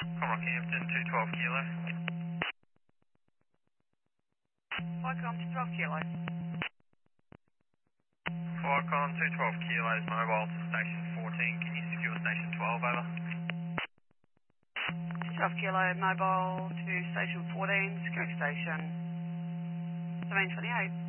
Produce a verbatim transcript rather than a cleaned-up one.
Comrock Hampton, two twelve kilo. Icon to twelve kilo. Flycon, two twelve kilos, mobile to station fourteen. Can you secure station twelve, over? twelve kilo mobile to station fourteen, securing station seventeen twenty-eight.